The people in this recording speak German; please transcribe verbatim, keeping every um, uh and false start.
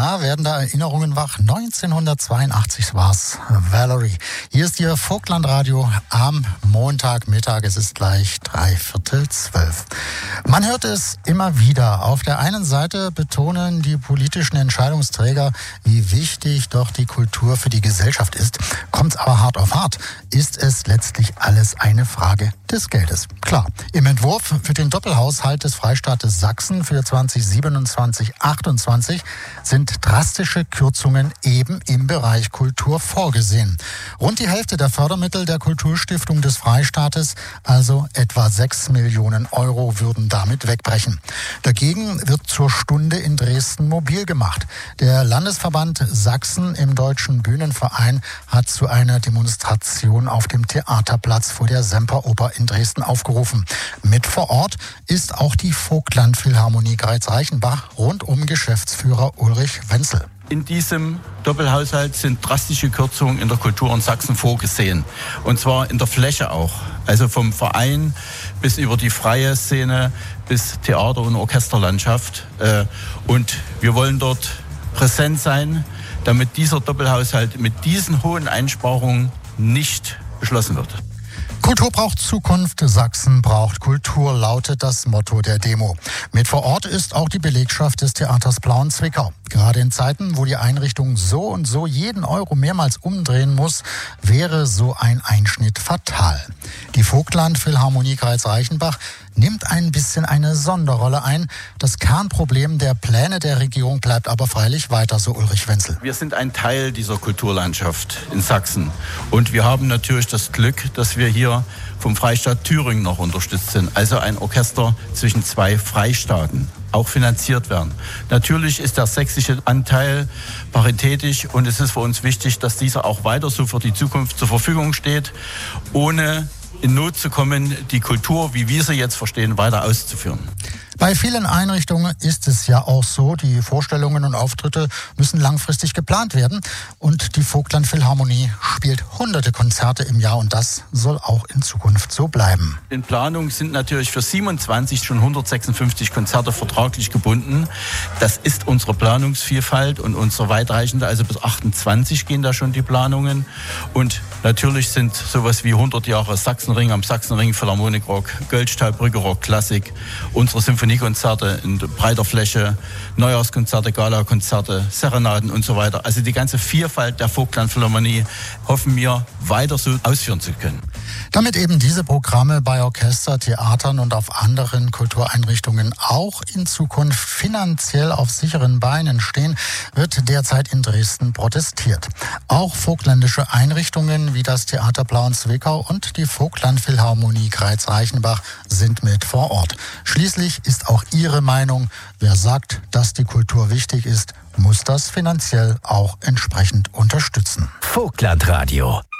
Na, werden da Erinnerungen wach? neunzehnhundertzweiundachtzig war's. Valerie. Hier ist Ihr Vogtlandradio am Montagmittag. Es ist gleich drei Viertel zwölf. Man hört es immer wieder. Auf der einen Seite betonen die politischen Entscheidungsträger, wie wichtig doch die Kultur für die Gesellschaft ist. Kommt aber hart auf hart, ist es letztlich alles eine Frage des Geldes. Klar, im Entwurf für den Doppelhaushalt des Freistaates Sachsen für zwanzig siebenundzwanzig achtundzwanzig sind drastische Kürzungen eben im Bereich Kultur vorgesehen. Rund die Hälfte der Fördermittel der Kulturstiftung des Freistaates, also etwa sechs Millionen Euro, würden damit wegbrechen. Dagegen wird zur Stunde in Dresden mobil gemacht. Der Landesverband Sachsen im Deutschen Bühnenverein hat zu einer Demonstration auf dem Theaterplatz vor der Semperoper in Dresden aufgerufen. Mit vor Ort ist auch die Vogtland-Philharmonie Greiz-Reichenbach rund um Geschäftsführer Ulrich Wenzel. In diesem Doppelhaushalt sind drastische Kürzungen in der Kultur in Sachsen vorgesehen. Und zwar in der Fläche auch. Also vom Verein bis über die freie Szene bis Theater- und Orchesterlandschaft. Und wir wollen dort präsent sein, damit dieser Doppelhaushalt mit diesen hohen Einsparungen nicht beschlossen wird. Kultur braucht Zukunft, Sachsen braucht Kultur, lautet das Motto der Demo. Mit vor Ort ist auch die Belegschaft des Theaters Plauen-Zwickau. Gerade in Zeiten, wo die Einrichtung so und so jeden Euro mehrmals umdrehen muss, wäre so ein Einschnitt fatal. Die Vogtland-Philharmonie Greiz-Reichenbach nimmt ein bisschen eine Sonderrolle ein. Das Kernproblem der Pläne der Regierung bleibt aber freilich weiter, so Ulrich Wenzel. Wir sind ein Teil dieser Kulturlandschaft in Sachsen. Und wir haben natürlich das Glück, dass wir hier vom Freistaat Thüringen noch unterstützt sind. Also ein Orchester zwischen zwei Freistaaten, auch finanziert werden. Natürlich ist der sächsische Anteil paritätisch und es ist für uns wichtig, dass dieser auch weiter so für die Zukunft zur Verfügung steht, ohne in Not zu kommen, die Kultur, wie wir sie jetzt verstehen, weiter auszuführen. Bei vielen Einrichtungen ist es ja auch so, die Vorstellungen und Auftritte müssen langfristig geplant werden. Und die Vogtland-Philharmonie spielt hunderte Konzerte im Jahr und das soll auch in Zukunft so bleiben. In Planung sind natürlich für siebenundzwanzig schon hundertsechsundfünfzig Konzerte vertraglich gebunden. Das ist unsere Planungsvielfalt und unsere weitreichende, also bis achtundzwanzig gehen da schon die Planungen. Und natürlich sind sowas wie hundert Jahre Sachsenring am Sachsenring, Philharmonikrock, Goldstahlbrücke Rock, Klassik, unsere Symphoniekonzerte in breiter Fläche, Neujahrskonzerte, Gala-Konzerte, Serenaden und so weiter. Also die ganze Vielfalt der Vogtland-Philharmonie hoffen wir weiter so ausführen zu können. Damit eben diese Programme bei Orchester, Theatern und auf anderen Kultureinrichtungen auch in Zukunft finanziell auf sicheren Beinen stehen, wird derzeit in Dresden protestiert. Auch vogtländische Einrichtungen wie das Theater Plauen-Zwickau und die Vogtland-Philharmonie Greiz-Reichenbach sind mit vor Ort. Schließlich ist auch ihre Meinung, wer sagt, dass die Kultur wichtig ist, muss das finanziell auch entsprechend unterstützen. Vogtlandradio